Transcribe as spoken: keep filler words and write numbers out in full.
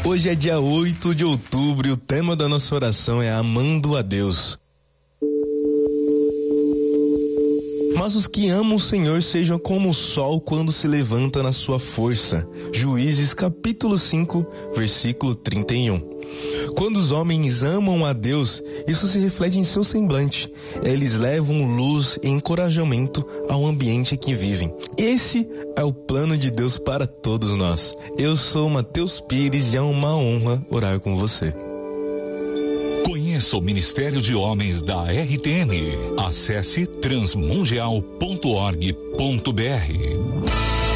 Hoje é dia oito de outubro e o tema da nossa oração é Amando a Deus. Mas os que amam o Senhor sejam como o sol quando se levanta na sua força. Juízes capítulo cinco, versículo trinta e um. Quando os homens amam a Deus, isso se reflete em seu semblante. Eles levam luz e encorajamento ao ambiente em que vivem. Esse é o plano de Deus para todos nós. Eu sou Matheus Pires e é uma honra orar com você. Conheça o Ministério de Homens da R T N. Acesse transmundial ponto org ponto br.